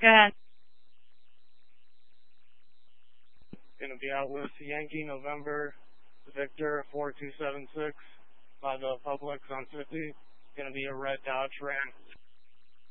Go ahead. Gonna be out with Yankee November Victor 4276 by the Publix on 50. Gonna be a red Dodge Ram.